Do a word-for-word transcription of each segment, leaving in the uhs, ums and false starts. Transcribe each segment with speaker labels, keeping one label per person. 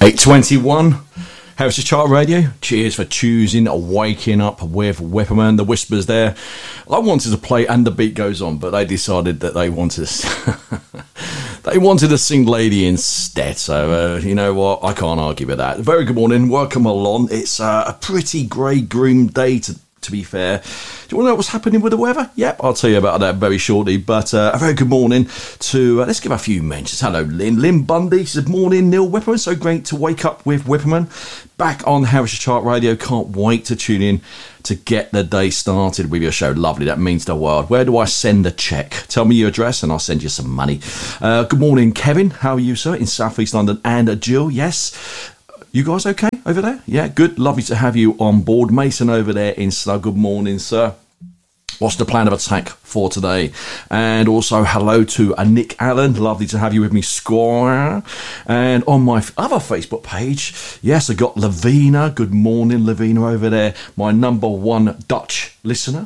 Speaker 1: eight twenty-one, Heritage Chart Radio. Cheers for choosing Waking Up with Whipperman. The Whispers there. I wanted to play And the Beat Goes On, but they decided that they wanted to, they wanted to sing Lady instead. So, uh, you know what? I can't argue with that. Very good morning. Welcome along. It's uh, a pretty grey, grim day to To be fair. Do you want to know what's happening with the weather? Yep, I'll tell you about that very shortly. But uh, a very good morning to, uh, let's give a few mentions. Hello, Lynn. Lynn Bundy says, morning, Neil Whipperman. So great to wake up with Whipperman. Back on Heritage Chart Radio. Can't wait to tune in to get the day started with your show. Lovely. That means the world. Where do I send a check? Tell me your address and I'll send you some money. Uh, good morning, Kevin. How are you, sir? In South East London. And uh, Jill, yes. You guys okay over there? Yeah, good. Lovely to have you on board. Mason over there in Slough. Good morning, sir. What's the plan of attack for today? And also hello to uh, Nick Allen. Lovely to have you with me, Squire. And on my other Facebook page, yes, I got Lavina. Good morning, Lavina over there. My number one Dutch listener.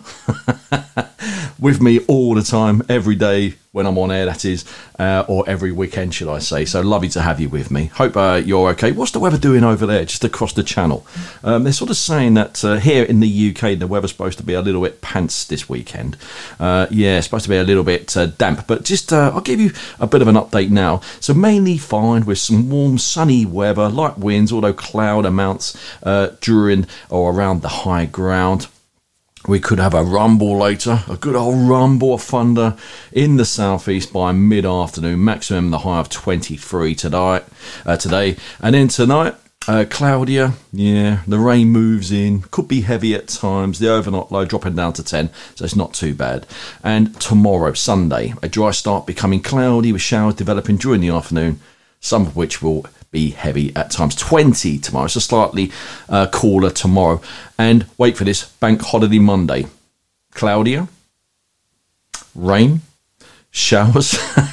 Speaker 1: With me all the time, every day when I'm on air, that is, uh, or every weekend, should I say. So lovely to have you with me. Hope uh, you're okay. What's the weather doing over there, just across the channel? Um, they're sort of saying that uh, here in the U K, the weather's supposed to be a little bit pants this weekend. Uh, yeah, it's supposed to be a little bit uh, damp, but just uh, I'll give you a bit of an update now. So mainly fine with some warm, sunny weather, light winds, although cloud amounts uh, during or around the high ground. We could have a rumble later, a good old rumble of thunder in the southeast by mid-afternoon. Maximum the high of twenty-three today. Uh, today, and then tonight, uh, cloudier. Yeah, the rain moves in. Could be heavy at times. The overnight low dropping down to ten, so it's not too bad. And tomorrow, Sunday, a dry start becoming cloudy with showers developing during the afternoon. Some of which will be heavy at times. twenty tomorrow, so slightly uh, cooler tomorrow. And wait for this, Bank Holiday Monday. Cloudier, rain, showers.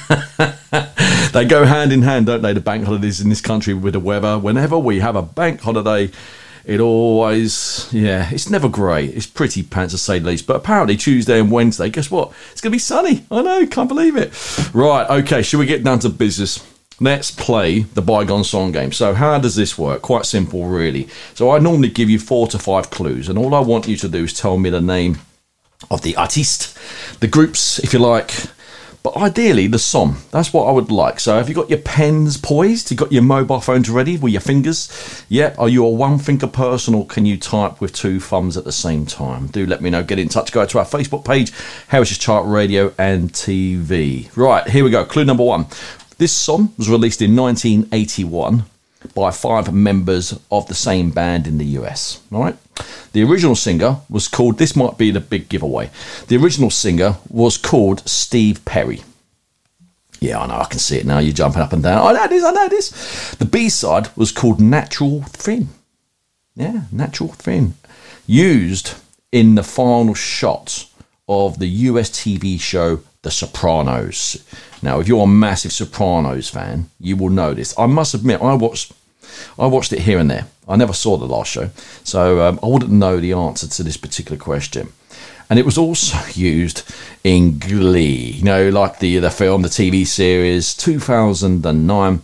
Speaker 1: They go hand in hand, don't they, the bank holidays in this country with the weather. Whenever we have a bank holiday, it always, yeah, it's never great. It's pretty pants to say the least. But apparently Tuesday and Wednesday, guess what? It's going to be sunny. I know, can't believe it. Right, okay, should we get down to business? Let's play the Bygone Song game. So how does this work? Quite simple, really. So I normally give you four to five clues, and all I want you to do is tell me the name of the artiste, the groups, if you like, but ideally the song. That's what I would like. So have you got your pens poised? You got your mobile phones ready with your fingers? Yeah. Are you a one-finger person, or can you type with two thumbs at the same time? Do let me know. Get in touch. Go to our Facebook page, Heritage Chart Radio and T V. Right, here we go. Clue number one. This song was released in nineteen eighty-one by five members of the same band in the U S. All right. The original singer was called, this might be the big giveaway. The original singer was called Steve Perry. Yeah, I know, I can see it now. You're jumping up and down. I know this, I know this. The B-side was called Natural Thin. Yeah, Natural Thin. Used in the final shot of the U S T V show The Sopranos. Now, if you're a massive Sopranos fan, you will know this. I must admit, I watched I watched it here and there. I never saw the last show, so um, I wouldn't know the answer to this particular question. And it was also used in Glee, you know, like the, the film, the T V series, two thousand nine.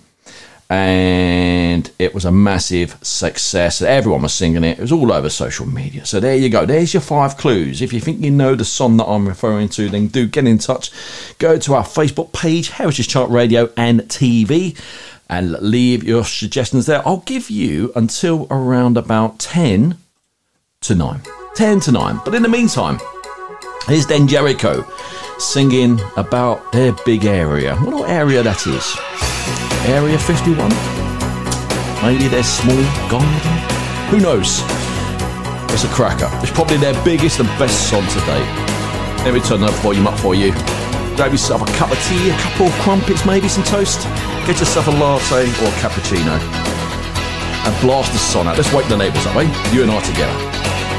Speaker 1: And it was a massive success. Everyone was singing it. It was all over social media. So there you go. There's your five clues. If you think you know the song that I'm referring to, then do get in touch. Go to our Facebook page, Heritage Chart Radio and T V, and leave your suggestions there. I'll give you until around about ten to nine. ten to nine. But in the meantime, here's Den Jericho singing about their big area. What area that is? Area fifty-one? Maybe their small garden? Who knows? It's a cracker. It's probably their biggest and best song to date. Let me turn that volume up for you. Grab yourself a cup of tea, a couple of crumpets, maybe some toast. Get yourself a latte or a cappuccino. And blast the song out. Let's wake the neighbours up, eh? You and I together.